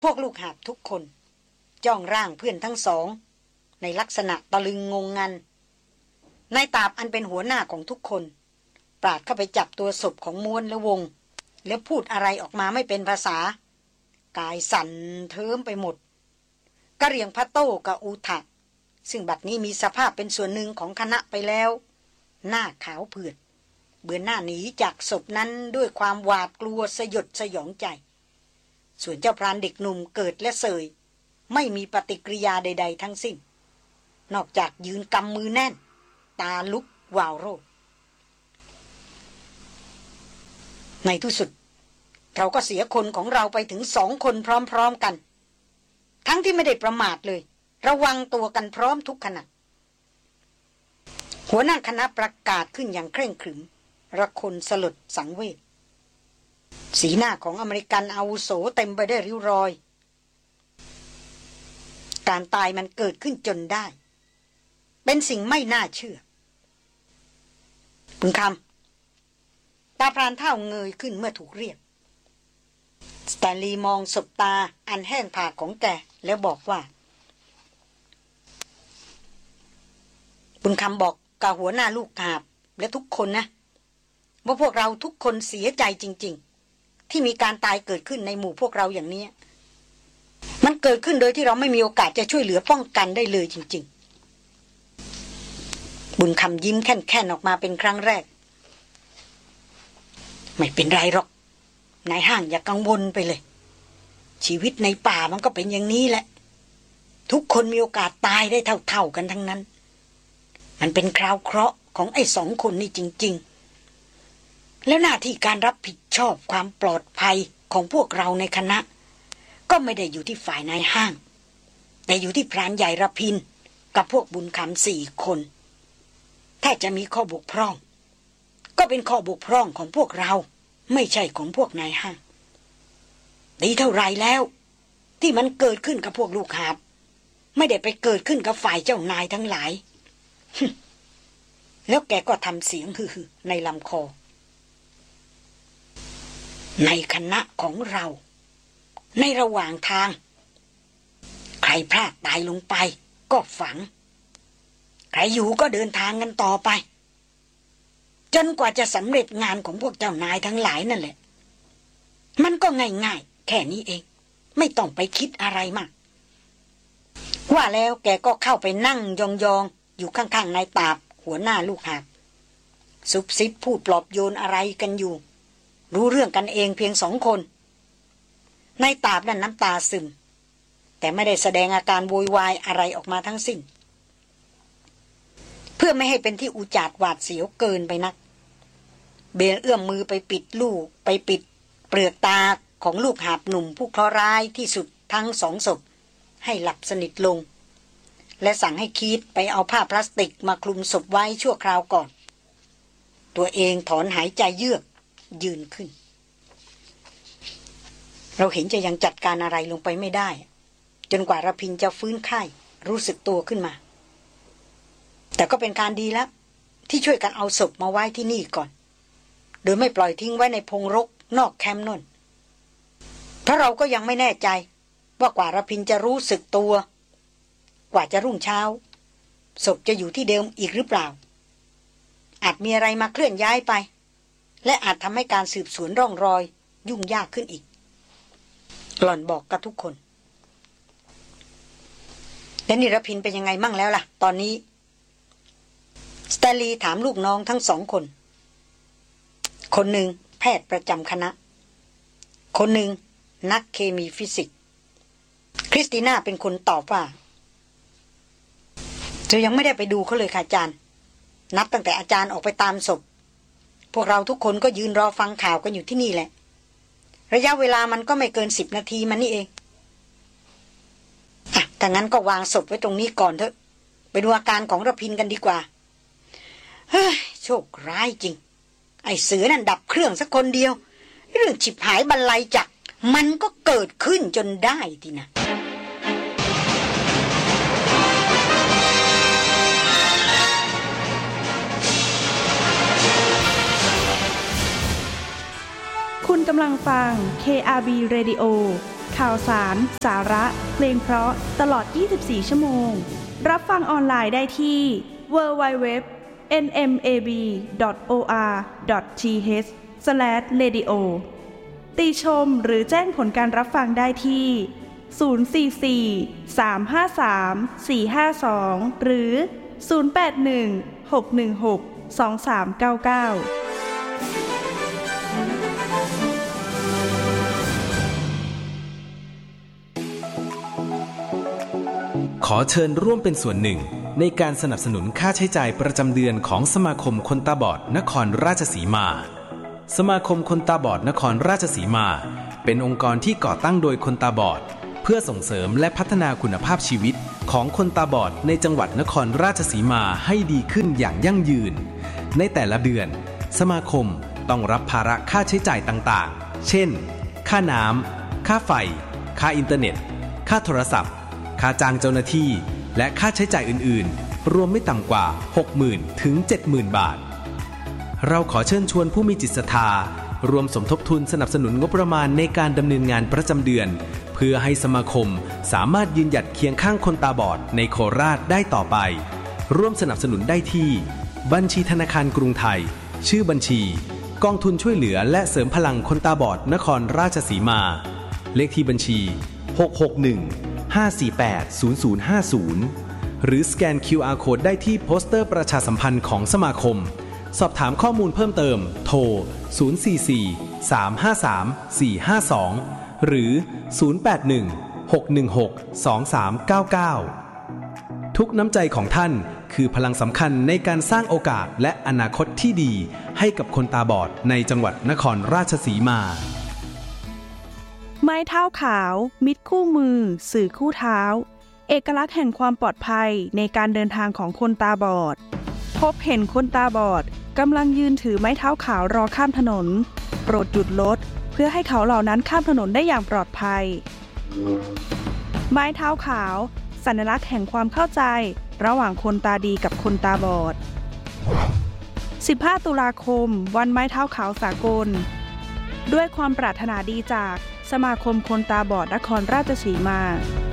พวกลูกหาบทุกคนจ้องร่างเพื่อนทั้งสองในลักษณะตะลึงงงงันนายตาบอันเป็นหัวหน้าของทุกคนปราดเข้าไปจับตัวศพของม้วนและวงแล้วพูดอะไรออกมาไม่เป็นภาษากายสั่นเทิมไปหมดกะเหรี่ยงพะโต้กับอูทะซึ่งบัดนี้มีสภาพเป็นส่วนหนึ่งของคณะไปแล้วหน้าขาวเผือดเบือนหน้าหนีจากศพนั้นด้วยความหวาดกลัวสยดสยองใจส่วนเจ้าพรานเด็กหนุ่มเกิดและเสยไม่มีปฏิกิริยาใดๆทั้งสิ้นนอกจากยืนกำมือแน่นตาลุกวาวโรดในที่สุดเราก็เสียคนของเราไปถึง2 คนพร้อมๆกันทั้งที่ไม่ได้ประมาทเลยระวังตัวกันพร้อมทุกขณะหัวหน้าคณะประกาศขึ้นอย่างเคร่งขรึมระคนสลดสังเวชสีหน้าของอเมริกันอาวุโสเต็มไปด้วยริ้วรอยการตายมันเกิดขึ้นจนได้เป็นสิ่งไม่น่าเชื่อบุญคำตาพรานเฒ่าเงยขึ้นเมื่อถูกเรียกสแตนลีย์มองสบตาอันแห้งผากของแกแล้วบอกว่าบุญคำบอกกับหัวหน้าลูกหาบและทุกคนนะว่าพวกเราทุกคนเสียใจจริงๆที่มีการตายเกิดขึ้นในหมู่พวกเราอย่างนี้มันเกิดขึ้นโดยที่เราไม่มีโอกาสจะช่วยเหลือป้องกันได้เลยจริงๆบุญคำยิ้มแค่นๆออกมาเป็นครั้งแรกไม่เป็นไรหรอกนายห้างอย่ากังวลไปเลยชีวิตในป่ามันก็เป็นอย่างนี้แหละทุกคนมีโอกาสตายได้เท่าๆกันทั้งนั้นมันเป็นคราวเคราะห์ของไอ้2 คนนี่จริงๆแล้วหน้าที่การรับผิดชอบความปลอดภัยของพวกเราในคณะก็ไม่ได้อยู่ที่ฝ่ายนายห้างแต่อยู่ที่พรานใหญ่ระพินกับพวกบุญคำ4 คนถ้าจะมีข้อบกพร่องก็เป็นข้อบกพร่องของพวกเราไม่ใช่ของพวกนายห้างดีเท่าไรแล้วที่มันเกิดขึ้นกับพวกลูกหาบไม่ได้ไปเกิดขึ้นกับฝ่ายเจ้านายทั้งหลายแล้วแกก็ทำเสียงฮือๆในลำคอในคณะของเราในระหว่างทางใครพลาดตายลงไปก็ฝังใครอยู่ก็เดินทางกันต่อไปจนกว่าจะสำเร็จงานของพวกเจ้านายทั้งหลายนั่นแหละมันก็ง่ายๆแค่นี้เองไม่ต้องไปคิดอะไรมากว่าแล้วแกก็เข้าไปนั่งยองๆอยู่ข้างๆนายตาบหัวหน้าลูกหาบซุบซิบพูดปลอบโยนอะไรกันอยู่รู้เรื่องกันเองเพียง2 คนนายตาบนั่นน้ำตาซึมแต่ไม่ได้แสดงอาการโวยวายอะไรออกมาทั้งสิ้นเพื่อไม่ให้เป็นที่อุจาดหวาดเสียวเกินไปนักเบนเอื้อมมือไปปิดเปลือกตาของลูกหาบหนุ่มผู้เคราะห์ร้ายที่สุดทั้ง2 ศพให้หลับสนิทลงและสั่งให้คีดไปเอาผ้าพลาสติกมาคลุมศพไว้ชั่วคราวก่อนตัวเองถอนหายใจเยือกยืนขึ้นเราเห็นจะยังจัดการอะไรลงไปไม่ได้จนกว่าระพินจะฟื้นไข้รู้สึกตัวขึ้นมาแต่ก็เป็นการดีแล้วที่ช่วยกันเอาศพมาไว้ที่นี่ก่อนโดยไม่ปล่อยทิ้งไว้ในพงรกนอกแคมป์นั่นเพราะเราก็ยังไม่แน่ใจว่ากว่าระพินจะรู้สึกตัวกว่าจะรุ่งเช้าศพจะอยู่ที่เดิมอีกหรือเปล่าอาจมีอะไรมาเคลื่อนย้ายไปและอาจทำให้การสืบสวนร่องรอยยุ่งยากขึ้นอีกหล่อนบอกกับทุกคนแล้วนี่ระพินเป็นยังไงมั่งแล้วล่ะตอนนี้สแตนลีย์ถามลูกน้องทั้ง2 คนคนหนึ่งแพทย์ประจำคณะคนหนึ่งนักเคมีฟิสิกส์คริสติน่าเป็นคนตอบว่าเธอยังไม่ได้ไปดูเขาเลยค่ะอาจารย์นับตั้งแต่อาจารย์ออกไปตามศพพวกเราทุกคนก็ยืนรอฟังข่าวกันอยู่ที่นี่แหละระยะเวลามันก็ไม่เกิน10 นาทีมันนี่เองถ้างั้นก็วางศพไว้ตรงนี้ก่อนเถอะไปดูอาการของระพินกันดีกว่าเฮ้ยโชคร้ายจริงไอ้เสือนั่นดับเครื่องสักคนเดียวเรื่องฉิบหายบรรลัยจักมันก็เกิดขึ้นจนได้ทีนะคุณกำลังฟัง KRB Radio ข่าวสารสาระเพลงเพราะตลอด24ชั่วโมงรับฟังออนไลน์ได้ที่ www.nmab.or.th/radio ติชมหรือแจ้งผลการรับฟังได้ที่044-353-452หรือ081-616-2399 ขอเชิญร่วมเป็นส่วนหนึ่งในการสนับสนุนค่าใช้จ่ายประจำเดือนของสมาคมคนตาบอดนครราชสีมาสมาคมคนตาบอดนครราชสีมาเป็นองค์กรที่ก่อตั้งโดยคนตาบอดเพื่อส่งเสริมและพัฒนาคุณภาพชีวิตของคนตาบอดในจังหวัดนครราชสีมาให้ดีขึ้นอย่างยั่งยืนในแต่ละเดือนสมาคมต้องรับภาระค่าใช้จ่ายต่างๆเช่นค่าน้ำค่าไฟค่าอินเทอร์เน็ตค่าโทรศัพท์ค่าจ้างเจ้าหน้าที่และค่าใช้จ่ายอื่นๆรวมไม่ต่ำกว่า 60,000 ถึง 70,000 บาทเราขอเชิญชวนผู้มีจิตศรัทธารวมสมทบทุนสนับสนุนงบประมาณในการดำเนินงานประจำเดือนเพื่อให้สมาคมสามารถยืนหยัดเคียงข้างคนตาบอดในโคราชได้ต่อไปร่วมสนับสนุนได้ที่บัญชีธนาคารกรุงไทยชื่อบัญชีกองทุนช่วยเหลือและเสริมพลังคนตาบอดนครราชสีมาเลขที่บัญชี661-548-0050หรือสแกน QR Code ได้ที่โปสเตอร์ประชาสัมพันธ์ของสมาคมสอบถามข้อมูลเพิ่มเติมโทร044-353-452หรือ081-616-2399ทุกน้ำใจของท่านคือพลังสำคัญในการสร้างโอกาสและอนาคตที่ดีให้กับคนตาบอดในจังหวัดนครราชสีมาไม้เท้าขาวมิตรคู่มือสื่อคู่เท้าเอกลักษณ์แห่งความปลอดภัยในการเดินทางของคนตาบอดพบเห็นคนตาบอดกำลังยืนถือไม้เท้าขาวรอข้ามถนนโปรดหยุดรถเพื่อให้เขาเหล่านั้นข้ามถนนได้อย่างปลอดภัยไม้เท้าขาวสัญลักษณ์แห่งความเข้าใจระหว่างคนตาดีกับคนตาบอด15ตุลาคมวันไม้เท้าขาวสากลด้วยความปรารถนาดีจากสมาคมคนตาบอดนครราชสีมา